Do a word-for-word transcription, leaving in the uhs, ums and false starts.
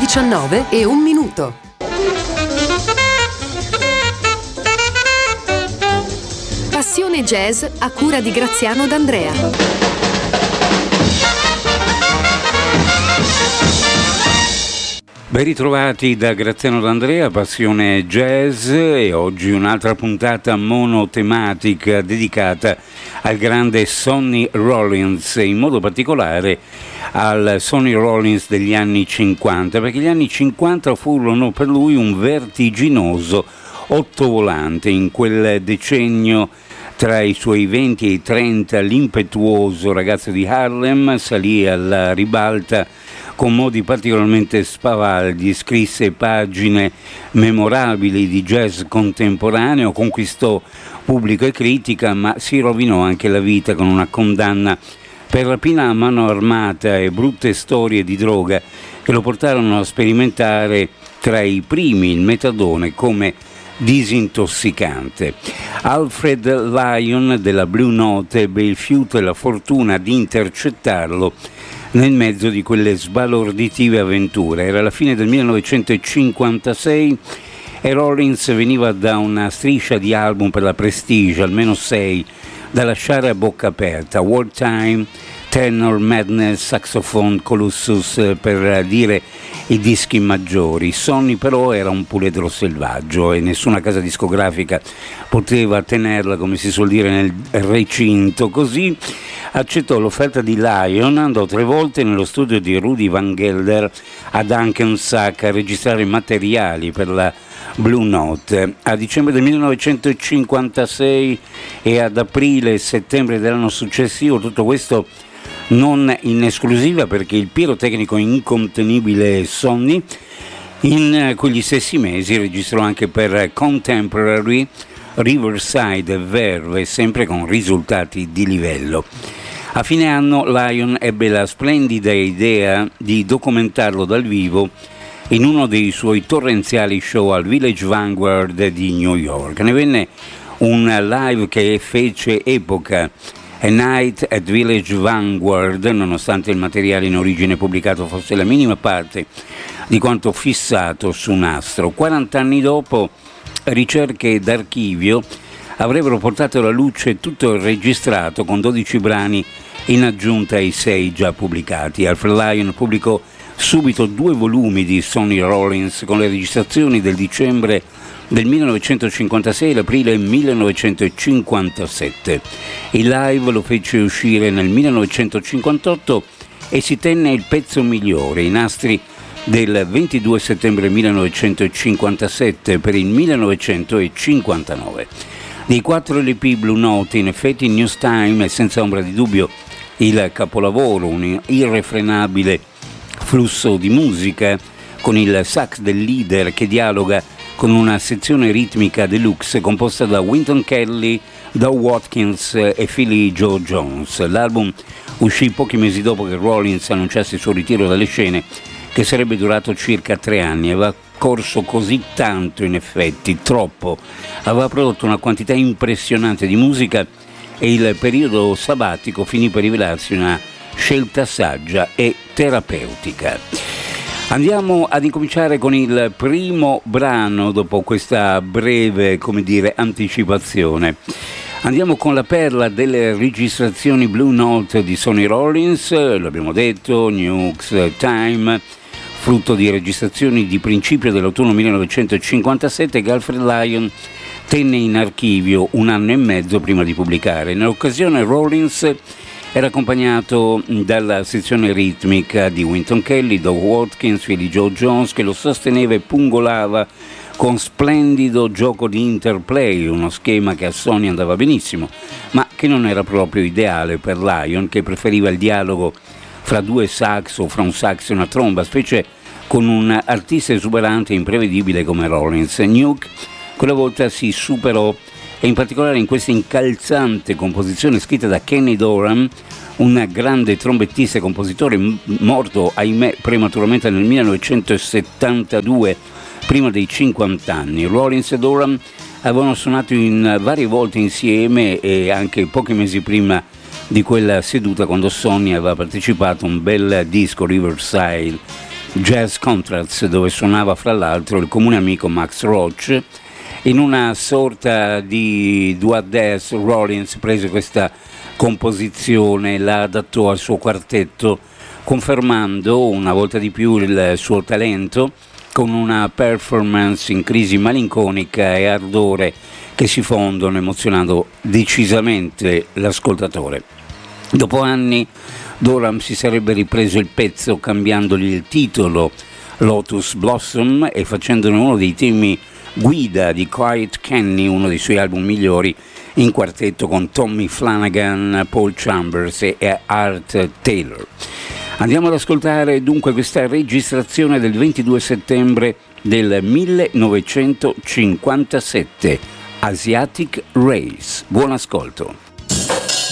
diciannove e un minuto. Passione Jazz a cura di Graziano D'Andrea. Ben ritrovati da Graziano D'Andrea, Passione Jazz, e oggi un'altra puntata monotematica dedicata al grande Sonny Rollins, in modo particolare al Sonny Rollins degli anni cinquanta, perché gli anni cinquanta furono per lui un vertiginoso ottovolante. In quel decennio, tra i suoi venti e i trenta, l'impetuoso ragazzo di Harlem salì alla ribalta con modi particolarmente spavaldi, scrisse pagine memorabili di jazz contemporaneo, conquistò pubblico e critica, ma si rovinò anche la vita con una condanna per rapina a mano armata e brutte storie di droga che lo portarono a sperimentare tra i primi il metadone come disintossicante. Alfred Lion della Blue Note ebbe il fiuto e la fortuna di intercettarlo nel mezzo di quelle sbalorditive avventure. Era la fine del millenovecentocinquantasei e Rollins veniva da una striscia di album per la Prestige, almeno sei, da lasciare a bocca aperta: Wartime, Tenor, Madness, Saxophone, Colossus, per dire i dischi maggiori. Sonny però era un puledro selvaggio e nessuna casa discografica poteva tenerla, come si suol dire, nel recinto. Così accettò l'offerta di Lion, andò tre volte nello studio di Rudy Van Gelder ad Hackensack a registrare materiali per la Blue Note. A dicembre del millenovecentocinquantasei e ad aprile e settembre dell'anno successivo, tutto questo non in esclusiva, perché il pirotecnico incontenibile Sonny in quegli stessi mesi registrò anche per Contemporary, Riverside e Verve, sempre con risultati di livello. A fine anno Lion ebbe la splendida idea di documentarlo dal vivo in uno dei suoi torrenziali show al Village Vanguard di New York. Ne venne un live che fece epoca, A Night at Village Vanguard, nonostante il materiale in origine pubblicato fosse la minima parte di quanto fissato su nastro. quarant'anni dopo, ricerche d'archivio avrebbero portato alla luce tutto il registrato, con dodici brani in aggiunta ai sei già pubblicati. Alfred Lion pubblicò subito due volumi di Sonny Rollins con le registrazioni del dicembre del millenovecentocinquantasei e l'aprile millenovecentocinquantasette. Il live lo fece uscire nel millenovecentocinquantotto e si tenne il pezzo migliore, i nastri del ventidue settembre millenovecentocinquantasette per il millenovecentocinquantanove. Dei quattro L P Blue Note, in effetti, News Time è senza ombra di dubbio il capolavoro, un irrefrenabile flusso di musica con il sax del leader che dialoga con una sezione ritmica deluxe composta da Wynton Kelly, Doug Watkins e Philly Joe Jones. L'album uscì pochi mesi dopo che Rollins annunciasse il suo ritiro dalle scene, che sarebbe durato circa tre anni. Aveva corso così tanto, in effetti, troppo. Aveva prodotto una quantità impressionante di musica e il periodo sabbatico finì per rivelarsi una scelta saggia e terapeutica. Andiamo ad incominciare con il primo brano dopo questa breve, come dire, anticipazione. Andiamo con la perla delle registrazioni Blue Note di Sonny Rollins, l'abbiamo detto, News Time, frutto di registrazioni di principio dell'autunno millenovecentocinquantasette che Alfred Lion tenne in archivio un anno e mezzo prima di pubblicare. Nell'occasione Rollins era accompagnato dalla sezione ritmica di Wynton Kelly, Doug Watkins, Philly Joe Jones, che lo sosteneva e pungolava con splendido gioco di interplay, uno schema che a Sonny andava benissimo, ma che non era proprio ideale per Lion, che preferiva il dialogo fra due sax o fra un sax e una tromba, specie con un artista esuberante e imprevedibile come Rollins. Nuke quella volta si superò, e in particolare in questa incalzante composizione scritta da Kenny Dorham, un grande trombettista e compositore morto, ahimè, prematuramente nel millenovecentosettantadue, prima dei cinquanta anni. Rollins e Dorham avevano suonato in varie volte insieme, e anche pochi mesi prima di quella seduta, quando Sonny aveva partecipato a un bel disco, Riverside, Jazz Contracts, dove suonava fra l'altro il comune amico Max Roach. In una sorta di duodez, Rollins prese questa composizione, la adattò al suo quartetto, confermando una volta di più il suo talento, con una performance in crisi malinconica e ardore che si fondono, emozionando decisamente l'ascoltatore. Dopo anni Doran si sarebbe ripreso il pezzo cambiandogli il titolo, Lotus Blossom, e facendone uno dei temi guida di Quiet Kenny, uno dei suoi album migliori, in quartetto con Tommy Flanagan, Paul Chambers e Art Taylor. Andiamo ad ascoltare dunque questa registrazione del ventidue settembre del millenovecentocinquantasette, Asiatic Race. Buon ascolto.